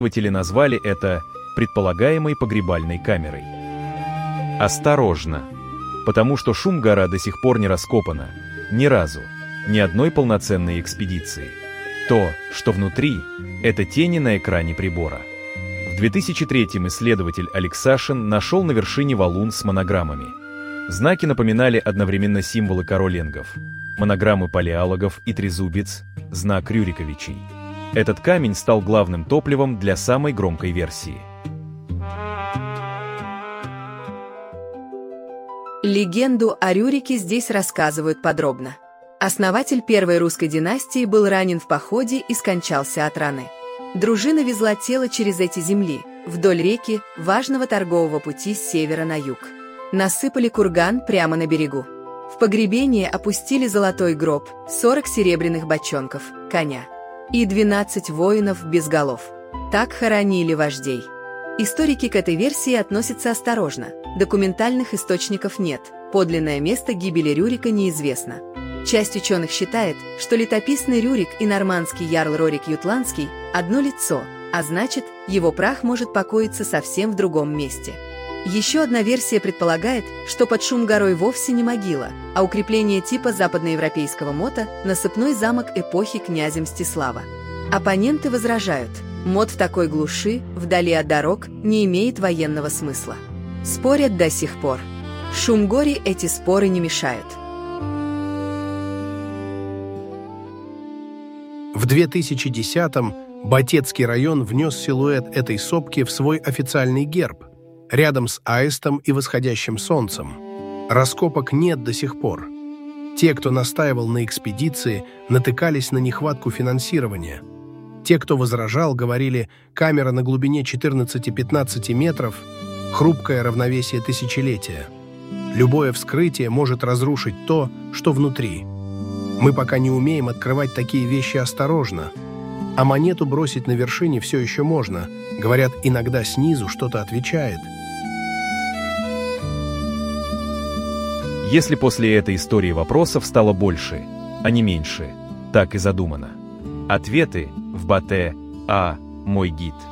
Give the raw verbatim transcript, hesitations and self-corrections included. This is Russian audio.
Исследователи назвали это предполагаемой погребальной камерой. Осторожно, потому что Шум-гора до сих пор не раскопана, ни разу, ни одной полноценной экспедиции. То, что внутри, это тени на экране прибора. В две тысячи третьем исследователь Алексашин нашел на вершине валун с монограммами. Знаки напоминали одновременно символы короленгов, монограммы палеологов и трезубец, знак Рюриковичей. Этот камень стал главным топливом для самой громкой версии. Легенду о Рюрике здесь рассказывают подробно. Основатель первой русской династии был ранен в походе и скончался от раны. Дружина везла тело через эти земли, вдоль реки, важного торгового пути с севера на юг. Насыпали курган прямо на берегу. В погребение опустили золотой гроб, сорок серебряных бочонков, коня и двенадцать воинов без голов. Так хоронили вождей. Историки к этой версии относятся осторожно. Документальных источников нет, подлинное место гибели Рюрика неизвестно. Часть ученых считает, что летописный Рюрик и нормандский ярл Рорик Ютландский – одно лицо, а значит, его прах может покоиться совсем в другом месте. Еще одна версия предполагает, что под Шум-горой вовсе не могила, а укрепление типа западноевропейского мота – насыпной замок эпохи князя Мстислава. Оппоненты возражают, мот в такой глуши, вдали от дорог, не имеет военного смысла. Спорят до сих пор. Шум-горе эти споры не мешают. В две тысячи десятом Батецкий район внес силуэт этой сопки в свой официальный герб, рядом с аистом и восходящим солнцем. Раскопок нет до сих пор. Те, кто настаивал на экспедиции, натыкались на нехватку финансирования. Те, кто возражал, говорили, камера на глубине четырнадцати-пятнадцати метров – хрупкое равновесие тысячелетия. Любое вскрытие может разрушить то, что внутри. Мы пока не умеем открывать такие вещи осторожно, а монету бросить на вершине все еще можно. Говорят, иногда снизу что-то отвечает. Если после этой истории вопросов стало больше, а не меньше, так и задумано. Ответы в Бате А. Мой гид.